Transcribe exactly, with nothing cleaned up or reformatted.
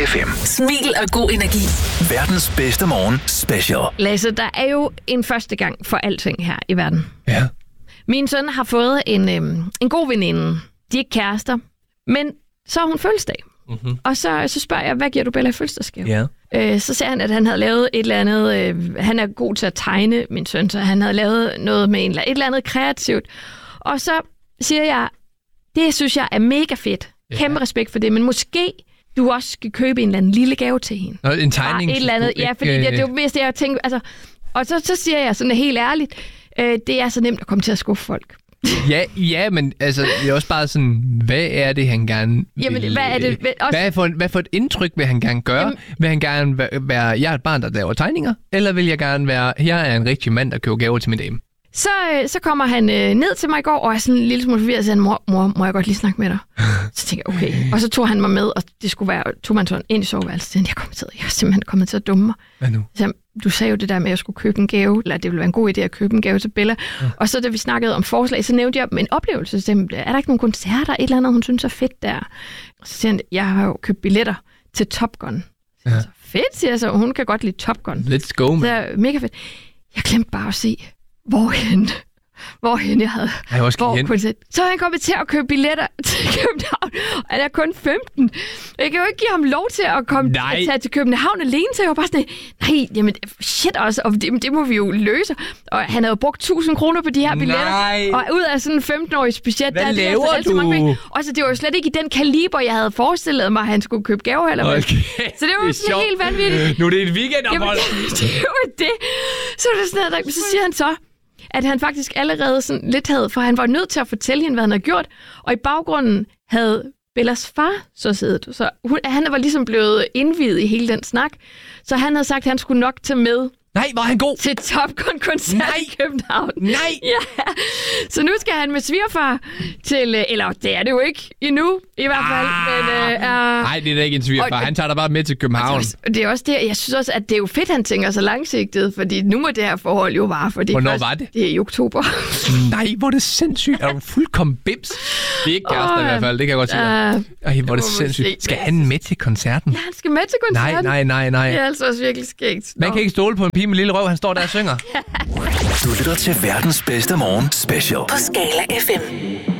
F M. Smil og god energi. Verdens bedste morgen special. Lasse, der er jo en første gang for alting her i verden. Ja. Min søn har fået en, øhm, en god veninde. De er ikke kærester, men så har hun fødselsdag. Mm-hmm. Og så, så spørger jeg, hvad giver du Bella i fødselsdagsgave? Ja. Øh, så sagde han, at han havde lavet et eller andet... Øh, han er god til at tegne, min søn, så han havde lavet noget med en, et eller andet kreativt. Og så siger jeg, det synes jeg er mega fedt. Ja. Kæmpe respekt for det, men måske du også skal købe en eller anden lille gave til hende. Nå, en tegning? Et eller andet, ja, fordi det, det er jo mest det, jeg tænker... Altså, og så, så siger jeg sådan helt ærligt, øh, det er så nemt at komme til at skuffe folk. Ja, ja, men altså, det er også bare sådan, hvad er det, han gerne Jamen, vil... hvad er det? Også... Hvad, for, hvad for et indtryk vil han gerne gøre? Jamen... Vil han gerne være, være, jeg er et barn, der laver tegninger? Eller vil jeg gerne være, her er en rigtig mand, der køber gaver til min dame? Så, så kommer han øh, ned til mig i går, og er sådan en lille smule forvirret, og siger, mor, mor, må jeg godt lige snakke med dig? Så tænker jeg, okay. Og så tog han mig med, og det skulle være, tog man sådan ind i soveværelset. Jeg, kom til, jeg er simpelthen kommet til at dumme mig. Hvad nu? Så, du sagde jo det der med, at jeg skulle købe en gave, eller det ville være en god idé at købe en gave til Bella. Ja. Og så da vi snakkede om forslag, så nævnte jeg en oplevelse. Så er der ikke nogen koncerter, et eller andet, hun synes er fedt der? Og så siger han, jeg har jo købt billetter til Top Gun. Så, ja. Så fedt, siger jeg så. Hun kan godt lide Top Gun. Let's go, man. Så er mega fedt. Jeg glemte bare at se, hvorhen, hvorhen jeg havde. Jeg også hvor hen. Så er han kommet til at købe billetter til København, og han er kun femten. Jeg kan jo ikke give ham lov til at komme til, til København alene, så jeg var bare sådan, nej, jamen shit også, og det, det må vi jo løse. Og han havde jo brugt tusind kroner på de her billetter, nej. Og ud af sådan en femten-års budget, hvad der laver det altså du? Mange penge. Og så det var jo slet ikke i den kaliber, jeg havde forestillet mig, at han skulle købe gaver eller hvad. Okay. Så det var det sådan helt vanvittigt. Nu er det et weekendophold. Det var det. Så var det sådan noget, så siger han så, at han faktisk allerede sådan lidt havde, for han var nødt til at fortælle hende, hvad han havde gjort, og i baggrunden havde Bellas far så siddet. Så hun, han var ligesom blevet indviet i hele den snak, så han havde sagt, at han skulle nok tage med. Nej, var han god? Til Top Gun-koncert i København. Nej! Ja. Så nu skal han med svigerfar til... Eller det er det jo ikke endnu, i hvert fald. Ah, men, uh, nej, det er da ikke en svigerfar. Han tager dig bare med til København. Det er, det er også det. Jeg synes også, at det er jo fedt, han tænker så langsigtet, fordi nu må det her forhold jo vare. Fordi hvornår først, var det? Det er i oktober. Nej, hvor er det sindssygt. Er du fuldkommen bims? Det er ikke kærester oh, i hvert fald, det kan jeg godt sige. Uh, Ej, hvor er det sindssygt. Skal han med til koncerten? Ja, han skal med til koncerten. Nej, nej, nej, nej. Det er altså også virkelig skægt. Man kan ikke stole på en pige med lille røv, han står der og synger. Du lytter til verdens bedste morgen special På Skala F M.